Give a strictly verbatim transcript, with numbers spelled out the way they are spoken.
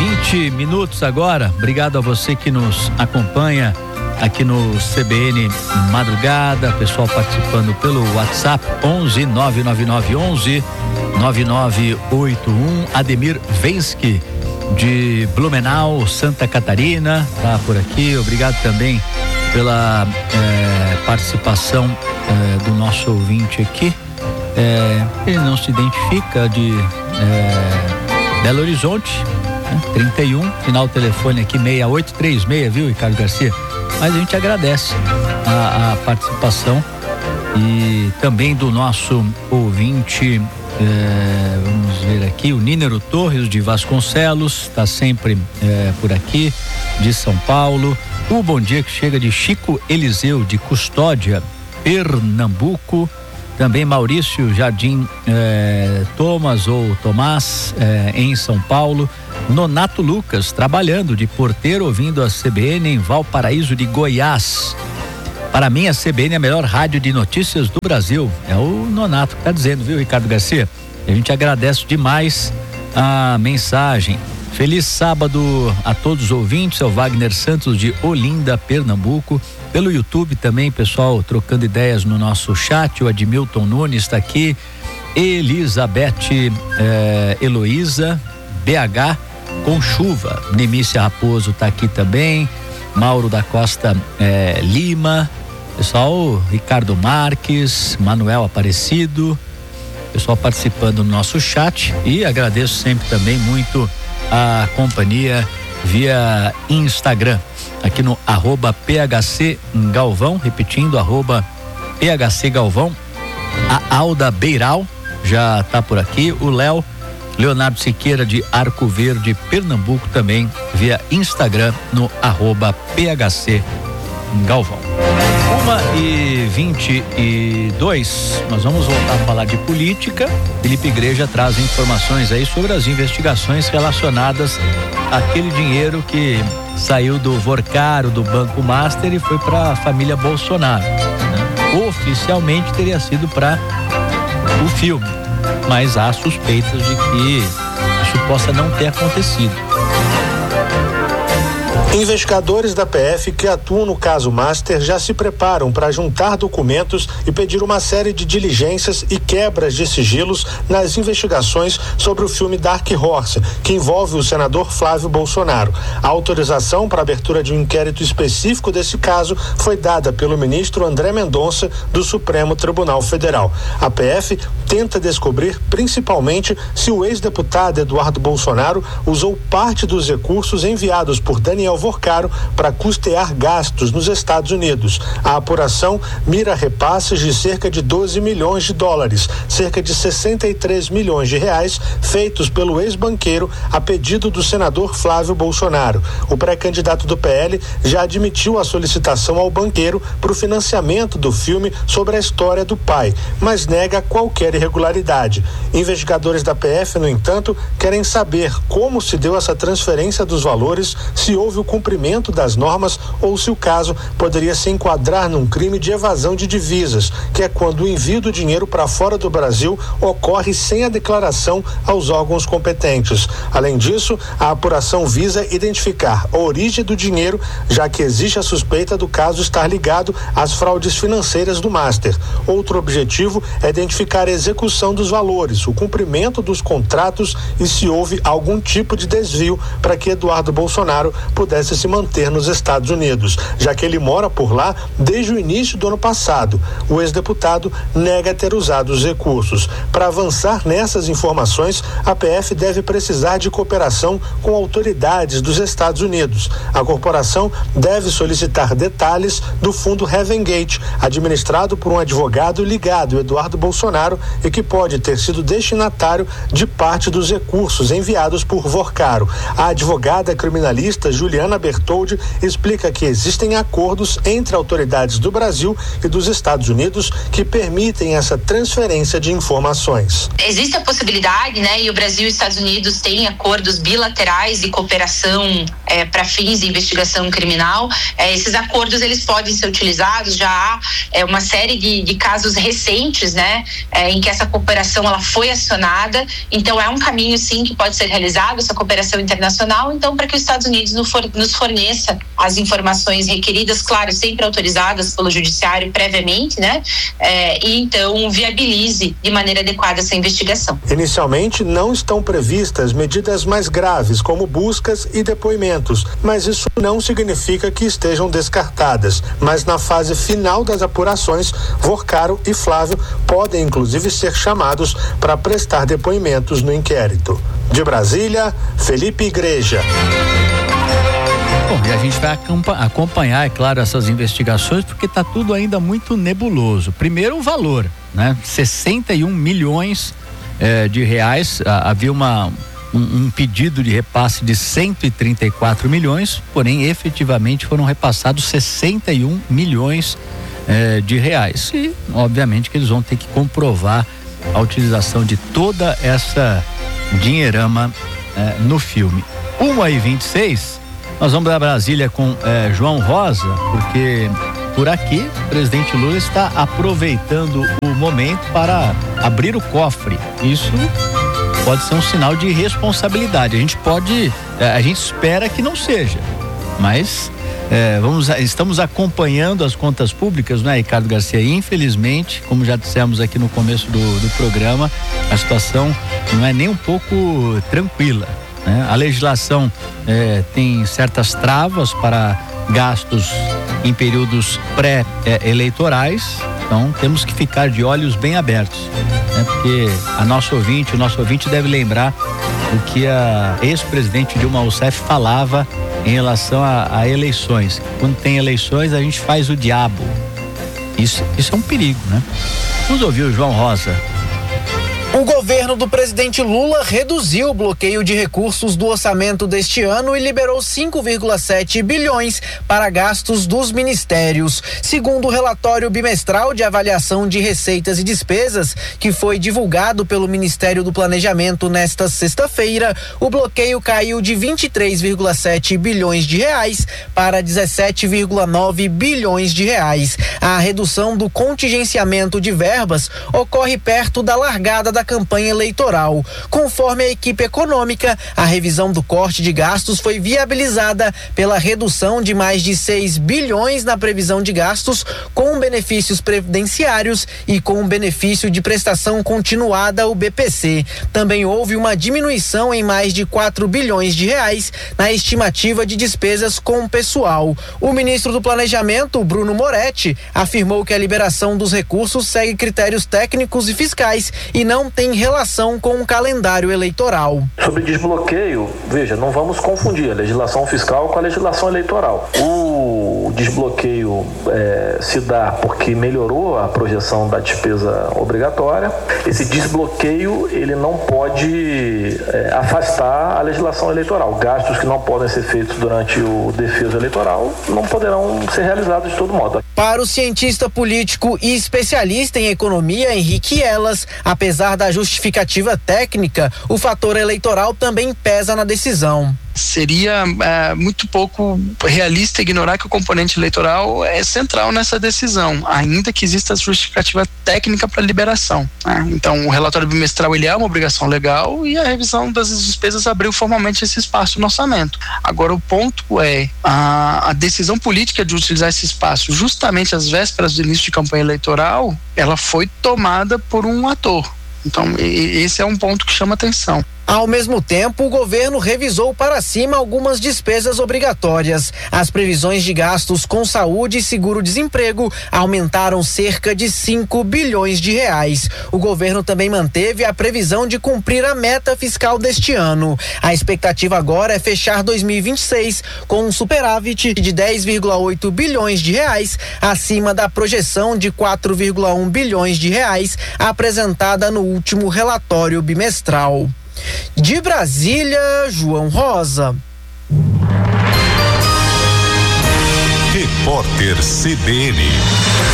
vinte minutos agora. Obrigado a você que nos acompanha aqui no C B N Madrugada, pessoal participando pelo WhatsApp onze nove nove nove onze nove nove oito um. Ademir Vensky de Blumenau, Santa Catarina, tá por aqui. Obrigado também pela eh, participação eh, do nosso ouvinte aqui. Eh, ele não se identifica, de eh, Belo Horizonte, né? trinta e um, final do telefone aqui seis oito três seis, viu, Ricardo Garcia? Mas a gente agradece a, a participação e também do nosso ouvinte, é, vamos ver aqui, o Nínero Torres de Vasconcelos, está sempre é, por aqui, de São Paulo. O bom dia que chega de Chico Eliseu de Custódia, Pernambuco. Também Maurício Jardim é, Thomas ou Tomás é, em São Paulo. Nonato Lucas, trabalhando de porteiro, ouvindo a C B N em Valparaíso de Goiás. Para mim, a C B N é a melhor rádio de notícias do Brasil. É o Nonato que está dizendo, viu, Ricardo Garcia? A gente agradece demais a mensagem. Feliz sábado a todos os ouvintes. É o Wagner Santos de Olinda, Pernambuco. Pelo YouTube também, pessoal, trocando ideias no nosso chat. O Admilton Nunes está aqui. Elizabeth eh, Heloísa, B H com chuva. Nemícia Raposo está aqui também. Mauro da Costa eh, Lima. Pessoal, Ricardo Marques, Manuel Aparecido. Pessoal participando no nosso chat. E agradeço sempre também muito a companhia via Instagram, aqui no arroba P H C Galvão, repetindo, arroba P H C Galvão. A Alda Beiral já tá por aqui, o Léo Leonardo Siqueira de Arco Verde, Pernambuco, também via Instagram no arroba P H C Galvão. Uma e vinte e dois, nós vamos voltar a falar de política. Felipe Igreja traz informações aí sobre as investigações relacionadas àquele dinheiro que saiu do Vorcaro, do Banco Master, e foi para a família Bolsonaro, né? Oficialmente teria sido para o filme, mas há suspeitas de que isso possa não ter acontecido. Investigadores da P F que atuam no caso Master já se preparam para juntar documentos e pedir uma série de diligências e quebras de sigilos nas investigações sobre o filme Dark Horse, que envolve o senador Flávio Bolsonaro. A autorização para a abertura de um inquérito específico desse caso foi dada pelo ministro André Mendonça, do Supremo Tribunal Federal. A P F tenta descobrir principalmente se o ex-deputado Eduardo Bolsonaro usou parte dos recursos enviados por Daniel Vorcaro para custear gastos nos Estados Unidos. A apuração mira repasses de cerca de doze milhões de dólares, cerca de sessenta e três milhões de reais, feitos pelo ex-banqueiro a pedido do senador Flávio Bolsonaro. O pré-candidato do P L já admitiu a solicitação ao banqueiro para o financiamento do filme sobre a história do pai, mas nega qualquer irregularidade. Investigadores da P F, no entanto, querem saber como se deu essa transferência dos valores, se houve o cumprimento das normas ou se o caso poderia se enquadrar num crime de evasão de divisas, que é quando o envio do dinheiro para fora do Brasil ocorre sem a declaração aos órgãos competentes. Além disso, a apuração visa identificar a origem do dinheiro, já que existe a suspeita do caso estar ligado às fraudes financeiras do Master. Outro objetivo é identificar a execução dos valores, o cumprimento dos contratos e se houve algum tipo de desvio para que Eduardo Bolsonaro pudesse se manter nos Estados Unidos, já que ele mora por lá desde o início do ano passado. O ex-deputado nega ter usado os recursos. Para avançar nessas informações, a P F deve precisar de cooperação com autoridades dos Estados Unidos. A corporação deve solicitar detalhes do fundo Heaven Gate, administrado por um advogado ligado a Eduardo Bolsonaro e que pode ter sido destinatário de parte dos recursos enviados por Vorcaro. A advogada criminalista Juliana Bertoldi explica que existem acordos entre autoridades do Brasil e dos Estados Unidos que permitem essa transferência de informações. Existe a possibilidade, né, e o Brasil e os Estados Unidos têm acordos bilaterais de cooperação é, para fins de investigação criminal. É, esses acordos eles podem ser utilizados, já há é, uma série de, de casos recentes, né, é, em que essa cooperação ela foi acionada. Então é um caminho sim que pode ser realizado, essa cooperação internacional, então para que os Estados Unidos nos forneça as informações requeridas, claro, sempre autorizadas pelo judiciário previamente, né, é, e então viabilize de maneira adequada essa investigação. Inicialmente não estão previstas medidas mais graves como buscas e depoimentos, mas isso não significa que estejam descartadas. Mas na fase final das apurações, Vorcaro e Flávio podem inclusive ser chamados para prestar depoimentos no inquérito. De Brasília, Felipe Igreja. Bom, e a gente vai acompanhar, é claro, essas investigações, porque está tudo ainda muito nebuloso. Primeiro, o valor, né? sessenta e um milhões eh, de reais. Ah, havia uma, um, um pedido de repasse de cento e trinta e quatro milhões, porém, efetivamente, foram repassados sessenta e um milhões eh, de reais. E, obviamente, que eles vão ter que comprovar a utilização de toda essa dinheirama eh, no filme. uma e vinte e seis. Nós vamos para Brasília com eh, João Rosa, porque por aqui o presidente Lula está aproveitando o momento para abrir o cofre. Isso pode ser um sinal de responsabilidade. A gente pode, eh, a gente espera que não seja, mas eh, vamos, estamos acompanhando as contas públicas, né, Ricardo Garcia? E infelizmente, como já dissemos aqui no começo do, do programa, a situação não é nem um pouco tranquila. A legislação eh, tem certas travas para gastos em períodos pré-eleitorais, então temos que ficar de olhos bem abertos, né? Porque a nosso ouvinte, o nosso ouvinte deve lembrar o que a ex-presidente Dilma Rousseff falava em relação a, a eleições. Quando tem eleições, a gente faz o diabo. Isso, isso é um perigo, né? Vamos ouvir o João Rosa. O governo do presidente Lula reduziu o bloqueio de recursos do orçamento deste ano e liberou cinco vírgula sete bilhões para gastos dos ministérios. Segundo o relatório bimestral de avaliação de receitas e despesas, que foi divulgado pelo Ministério do Planejamento nesta sexta-feira, o bloqueio caiu de vinte e três vírgula sete bilhões de reais para dezessete vírgula nove bilhões de reais. A redução do contingenciamento de verbas ocorre perto da largada da campanha eleitoral. Conforme a equipe econômica, a revisão do corte de gastos foi viabilizada pela redução de mais de seis bilhões na previsão de gastos com benefícios previdenciários e com benefício de prestação continuada, o B P C. Também houve uma diminuição em mais de quatro bilhões de reais na estimativa de despesas com o pessoal. O ministro do Planejamento, Bruno Moretti, afirmou que a liberação dos recursos segue critérios técnicos e fiscais e não tem relação com o calendário eleitoral. Sobre desbloqueio, veja, não vamos confundir a legislação fiscal com a legislação eleitoral. O desbloqueio é, se dá porque melhorou a projeção da despesa obrigatória. Esse desbloqueio, ele não pode é, afastar a legislação eleitoral. Gastos que não podem ser feitos durante o defeso eleitoral não poderão ser realizados de todo modo. Para o cientista político e especialista em economia, Henrique Elas, apesar da justificativa técnica, o fator eleitoral também pesa na decisão. Seria é, muito pouco realista ignorar que o componente eleitoral é central nessa decisão, ainda que exista a justificativa técnica para liberação, né? Então, o relatório bimestral ele é uma obrigação legal e a revisão das despesas abriu formalmente esse espaço no orçamento. Agora, o ponto é a, a decisão política de utilizar esse espaço justamente às vésperas do início de campanha eleitoral, ela foi tomada por um ator. Então, esse é um ponto que chama atenção. Ao mesmo tempo, o governo revisou para cima algumas despesas obrigatórias. As previsões de gastos com saúde e seguro-desemprego aumentaram cerca de cinco bilhões de reais. O governo também manteve a previsão de cumprir a meta fiscal deste ano. A expectativa agora é fechar dois mil e vinte e seis com um superávit de dez vírgula oito bilhões de reais, acima da projeção de quatro vírgula um bilhões de reais apresentada no último relatório bimestral. De Brasília, João Rosa. Repórter C B N.